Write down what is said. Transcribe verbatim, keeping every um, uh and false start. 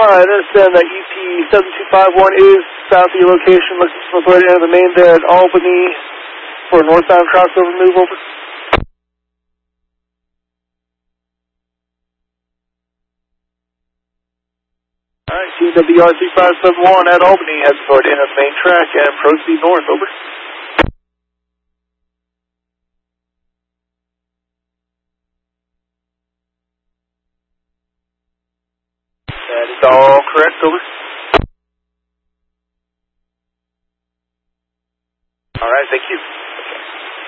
I understand that E T seven two five one is south of your location, looking for the end of the main there at Albany for northbound crossover move, over. Alright, T W R three five seven one at Albany, head toward the end of the main track and proceed north, over. That is all correct, over. Alright, thank you.